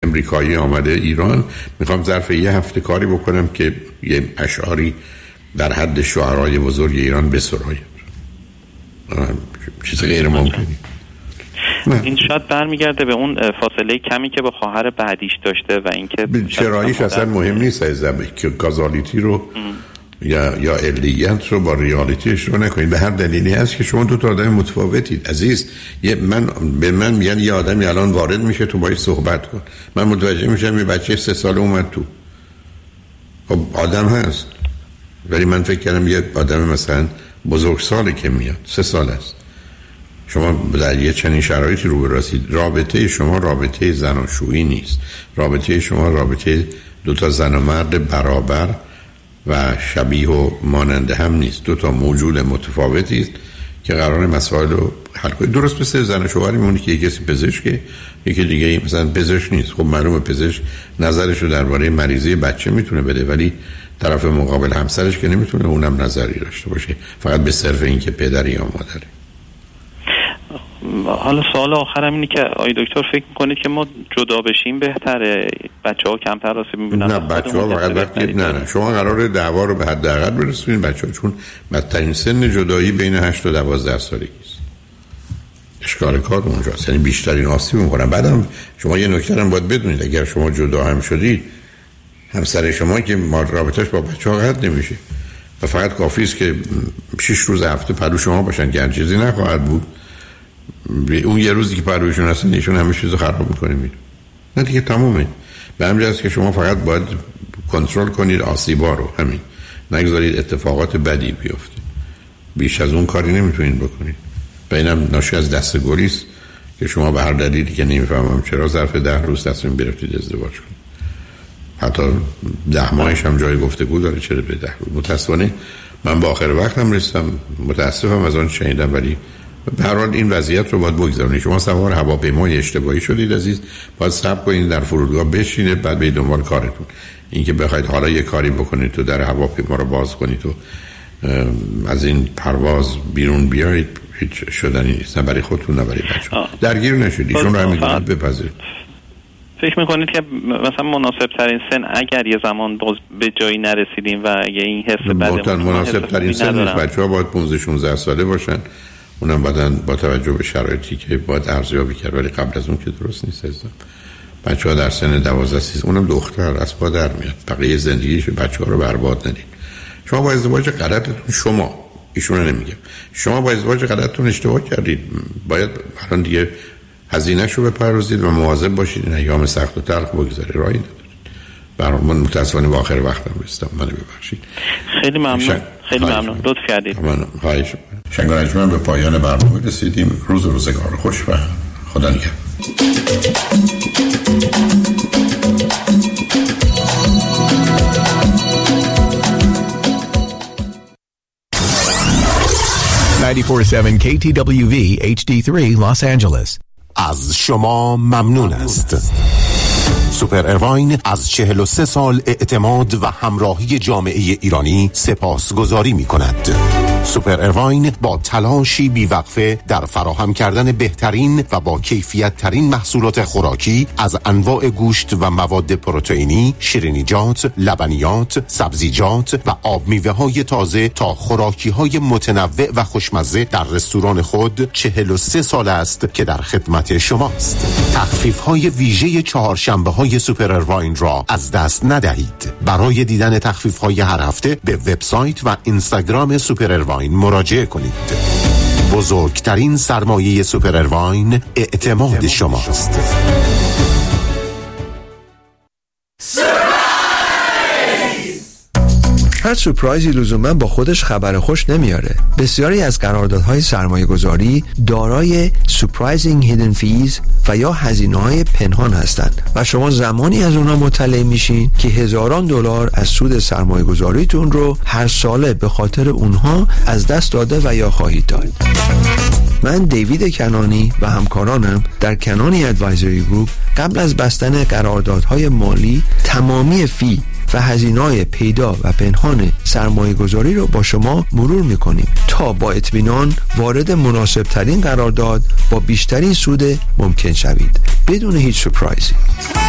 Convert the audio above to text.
امریکایی آمده ایران، میخوام ظرف یه هفته کاری بکنم که یه اشعاری در حد شعرهای بزرگ ایران بسراید. چیز غیر ممکنی. این شاید برمیگرده به اون فاصله کمی که با خواهر بعدیش داشته و اینکه چراییش اصلا مهم نیست عزیزم، که کازالیتی رو یا علیت رو با ریالیتیش رو نکنید. به هر دلیلی هست که شما دو تا آدم متفاوتید عزیز. به من میگن یه آدمی الان وارد میشه تو باهاش صحبت کن، من متوجه میشم یه بچه 3 ساله اومد تو. خب آدم هست، ولی من فکر کردم یه آدم مثلا بزرگسالی که میاد 3 سال است. شما در یه چنین شرایطی رو برسید. رابطه شما رابطه زناشویی نیست، رابطه شما رابطه دو تا زن و مرد برابر و شبیه و ماننده هم نیست. دو تا موجود متفاوتی است که قرار مسائل رو حل کنید. درست مثل زن و شوهری میمونه که یکی پزشکه، یکی دیگه مثلا پزشک نیست. خب معلومه پزشک نظرش رو درباره مریضی بچه میتونه بده، ولی طرف مقابل همسرش که نمیتونه اونم نظری داشته باشه، فقط به صرف این که پدری یا مادره. حالا سوال آخرم اینه که آی دکتر فکر میکنید که ما جدا بشیم بهتره؟ بچه‌ها کمتر آسیب می‌بینن؟ نه بچه‌ها فقط وقتی نه شما قراره دعوا رو به حداقل برسونید بچه‌ها، چون بدترین سن جدایی بین 8 تا 12 سالگی است. اشکال کار اونجاست، یعنی بیشترین آسیب می‌خورن. بعدم شما یه نکته هم باید بدونید، اگر شما جدا هم شدید، همسر شما که رابطه‌اش با بچه‌ها قطع نمیشه و فقط کافی است که 6 روز هفته پلو شما باشن که هر چیزی نخواهد بود. اون یه روزی که پرویشون هستن ایشون همه چیزو خراب میکنه میره، نه دیگه تمومه. به همین جاست که شما فقط باید کنترل کنید آسیبا رو، همین، نگذارید اتفاقات بدی بیفته. بیش از اون کاری نمیتونید بکنید. و اینم ناشی از دستگلی است که شما به هر دلیلی که نمیفهمم چرا ظرف 10 روز تصمیم گرفتید ازدواج کنید. حتی 10 ماهش هم جای گفتگو داره، چرا به 10 روز؟ متاسفانه من با آخر وقتم رسیدم، متاسفم از آن شنیدم، ولی به هر حال این وضعیت رو باید بگذارونید. شما سوار هواپیمای اشتباهی شدید عزیز، باید صبر کنید در فرودگاه بشینید، بعد به دنبال کارتون. اینکه بخواید حالا یه کاری بکنید تو در هواپیما رو باز کنید و از این پرواز بیرون بیایید، هیچ شدنی نیست، نه برای خودتون نه برای بچه‌ها. درگیر نشید، ایشون رو همین بپذیرید. فکر میکنید که مثلا مناسب ترین سن اگر یه زمان باز به جایی نرسیدیم و اگه این حس بده مناسب ترین سن بچه‌ها باید 15-16 ساله باشن، اونم بعدن با توجه به شرایطی که باید ارزیابی کرد، ولی قبل از اون که درست نیست عزیزم. بچه‌ها در سن 12-13 اونم دختر از پا در میاد، بقیه زندگیش بچه‌ها رو برباد ندید. شما با ازدواج غلطتون، شما ایشون نمیگم، شما با ازدواج غلطتون اشتباه کردید. باید الان دیگه هزینه‌شو بپردازید و مواظب باشید این ایام سخت و تلخ بگذره، راهی ندارید. برام من متأسفانه با آخر وقتم رسیدم، منو ببخشید. خیلی ممنون، خیلی ممنون، لطف کردید. ممنون. خواهش می‌کنم. شنگانجمن به پایان برنامه رسیدیم. روز و روزگار خوش و خدا نگهدار. 94.7 KTWV HD3 Los Angeles. از شما ممنون است. سوپر اروین از 43 سال اعتماد و همراهی جامعه ایرانی سپاسگزاری می کند. سوپر اروین با تلاشی بیوقفه در فراهم کردن بهترین و با کیفیت ترین محصولات خوراکی از انواع گوشت و مواد پروتئینی، شیرینیجات، لبنیات، سبزیجات و آب میوه های تازه تا خوراکی های متنوع و خوشمزه در رستوران خود 43 سال است که در خدمت شماست. تخفیف های ویژه چهارشنبه های سوپر اروین را از دست ندهید. برای دیدن تخفیف های هر هفته به وبسایت و اینستاگرام سوپر اروین مراجعه کنید. بزرگترین سرمایه سوپر اروین اعتماد شماست. هر سورپرایزی لزوما با خودش خبر خوش نمیاره. بسیاری از قراردادهای سرمایه‌گذاری دارای surprising hidden fees و یا هزینه‌های پنهان هستند و شما زمانی از اونها مطلع میشین که هزاران دلار از سود سرمایه‌گذاریتون رو هر ساله به خاطر اونها از دست داده و یا خواهید داد. من دیوید کنانی و همکارانم در کنانی ادوایزری گروپ قبل از بستن قراردادهای مالی تمامی فی و هزینه‌های پیدا و پنهان سرمایه‌گذاری رو با شما مرور می‌کنیم تا با اطمینان وارد مناسب ترین قرارداد با بیشترین سود ممکن شوید بدون هیچ سورپرایزی.